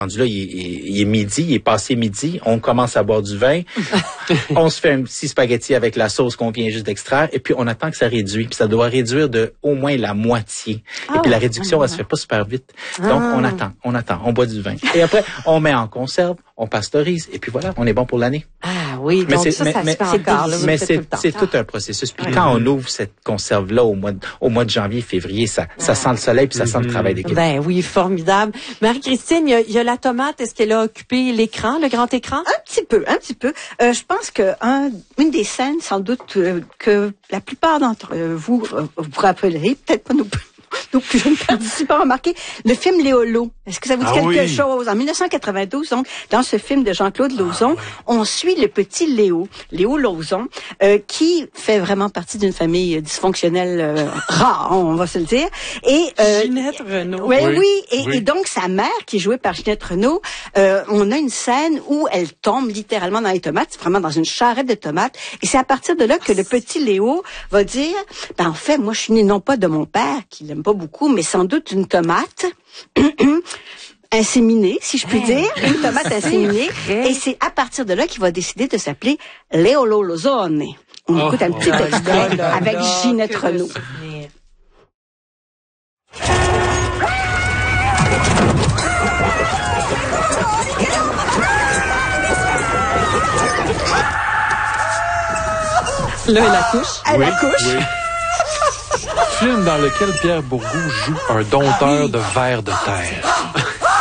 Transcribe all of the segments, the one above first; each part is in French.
Rendu là, il est midi, il est passé midi, on commence à boire du vin, on se fait un petit spaghetti avec la sauce qu'on vient juste d'extraire, et puis on attend que ça réduise, puis ça doit réduire de au moins la moitié. Et puis la réduction, elle se fait pas super vite. Donc on attend, on boit du vin. Et après, on met en conserve, on pasteurise, et puis voilà, on est bon pour l'année. Ah oui, mais donc c'est tout un processus. Puis quand on ouvre cette conserve-là au mois de janvier, février, ça sent le soleil, puis ça sent le travail d'équipe. Ben oui, formidable. Marie-Christine, il y a la tomate. Est-ce qu'elle a occupé l'écran, le grand écran? Un petit peu. Je pense que une des scènes, sans doute, que la plupart d'entre vous vous rappellerez, peut-être pas nos plus jeunes participants ont remarqué, le film Léolo. Est-ce que ça vous dit quelque chose? En 1992, donc, dans ce film de Jean-Claude Lauzon, on suit le petit Léo Lauzon, qui fait vraiment partie d'une famille dysfonctionnelle rare, on va se le dire. Et Ginette Renault. Oui. Et donc, sa mère, qui est jouée par Ginette Renault, on a une scène où elle tombe littéralement dans les tomates, vraiment dans une charrette de tomates. Et c'est à partir de là que le petit Léo va dire, en fait, moi, je suis né non pas de mon père, qui l'aime pas beaucoup, mais sans doute une tomate inséminée, si je puis dire, une tomate inséminée. Et c'est à partir de là qu'il va décider de s'appeler Léolo Lozone. On écoute un petit extrait avec Ginette Renault. Là, elle accouche. Elle accouche. Oui. Film dans lequel Pierre Bourgault joue un dompteur de vers de terre.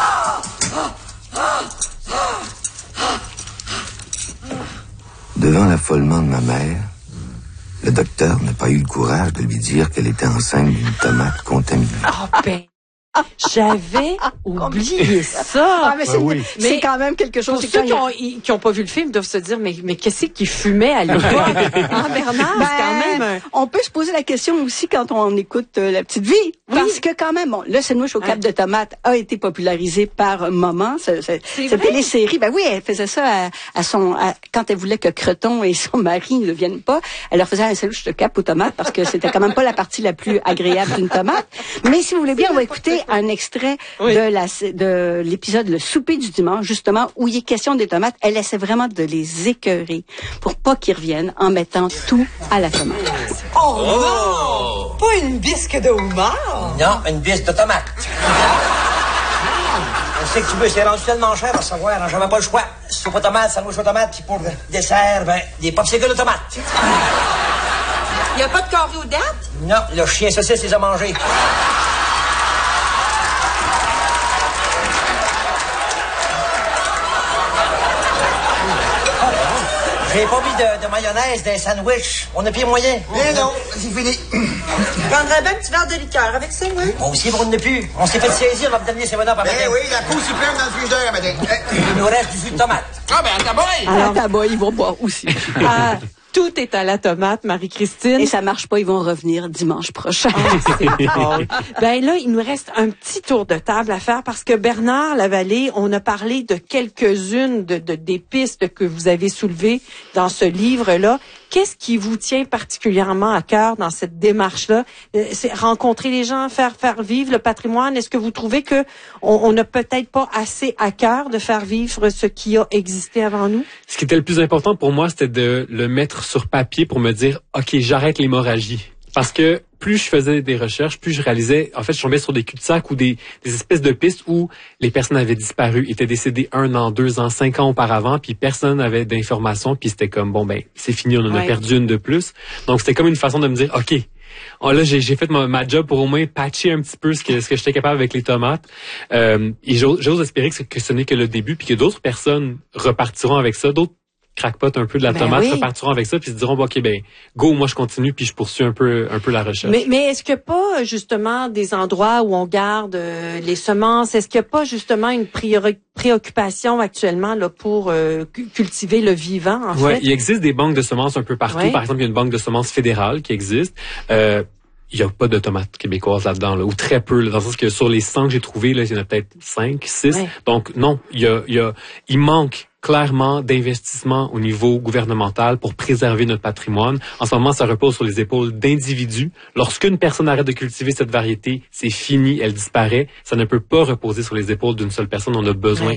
Devant l'affolement de ma mère, le docteur n'a pas eu le courage de lui dire qu'elle était enceinte d'une tomate contaminée. J'avais oublié ça. Mais c'est quand même quelque chose. Pour ceux qui ont pas vu le film doivent se dire, mais qu'est-ce qu'il fumait à l'époque? Bernard, c'est quand même... On peut se poser la question aussi quand on écoute La Petite Vie. Oui. Parce que quand même, le sandwich au cap de tomate a été popularisé par Maman. Cette télésérie. Ben oui, elle faisait ça quand elle voulait que Creton et son mari ne viennent pas. Elle leur faisait un sandwich de cap aux tomates parce que c'était quand même pas la partie la plus agréable d'une tomate. Mais si vous voulez bien, on va écouter un extrait de l'épisode Le Souper du dimanche, justement, où il est question des tomates. Elle essaie vraiment de les écœurer pour pas qu'ils reviennent en mettant tout à la tomate. Oh non! Pas une bisque de homard? Non, une bisque de tomate. On sait que tu veux, c'est rendu tellement cher à savoir, j'avais pas le choix. Soupe aux tomates, sandwich aux tomates, puis pour dessert, des popsicles de tomates. Y a pas de carré aux dattes? Non, le chien saucisse les a mangés. J'ai pas mis de mayonnaise dans les sandwichs. On a plus moyen. Mais non, c'est fini. Je prendrais bien un petit verre de liqueur avec ça, oui. Moi aussi, on ne plus. On s'est fait saisir, on va me donner 7-Up à matin. Eh oui, la pousse est pleine dans le frigidaire à matin. Il nous reste du jus de tomate. Ah, ben, à ta boy! À ta boy, ils vont boire aussi. Tout est à la tomate, Marie-Christine. Et ça marche pas, ils vont revenir dimanche prochain. Ben là, il nous reste un petit tour de table à faire parce que Bernard Lavallée, on a parlé de quelques-unes des pistes que vous avez soulevées dans ce livre-là. Qu'est-ce qui vous tient particulièrement à cœur dans cette démarche-là? C'est rencontrer les gens, faire vivre le patrimoine. Est-ce que vous trouvez que on n'a peut-être pas assez à cœur de faire vivre ce qui a existé avant nous? Ce qui était le plus important pour moi, c'était de le mettre sur papier pour me dire, OK, j'arrête l'hémorragie. Parce que plus je faisais des recherches, plus je réalisais, en fait, je tombais sur des cul-de-sac ou des espèces de pistes où les personnes avaient disparu, étaient décédées 1 an, 2 ans, 5 ans auparavant, puis personne n'avait d'informations, puis c'était comme, bon, ben, c'est fini, on en a perdu une de plus. Donc, c'était comme une façon de me dire, OK, là, j'ai fait ma job pour au moins patcher un petit peu ce que j'étais capable avec les tomates. Et j'ose espérer que ce n'est que le début, puis que d'autres personnes repartiront avec ça, d'autres crackpot un peu de la tomate, repartiront avec ça, puis se diront, bon, OK, ben, go, moi, je continue, puis je poursuis un peu la recherche. Mais est-ce qu'il n'y a pas, justement, des endroits où on garde les semences? Est-ce qu'il n'y a pas, justement, une préoccupation actuellement, là, pour cultiver le vivant, en fait? Il existe des banques de semences un peu partout. Ouais. Par exemple, il y a une banque de semences fédérale qui existe. Il n'y a pas de tomates québécoises là-dedans, là, ou très peu, là, dans le sens que sur les 100 que j'ai trouvés, là, il y en a peut-être 5, 6. Ouais. Donc, non, il manque clairement d'investissement au niveau gouvernemental pour préserver notre patrimoine. En ce moment, ça repose sur les épaules d'individus. Lorsqu'une personne arrête de cultiver cette variété, c'est fini, elle disparaît. Ça ne peut pas reposer sur les épaules d'une seule personne. On a besoin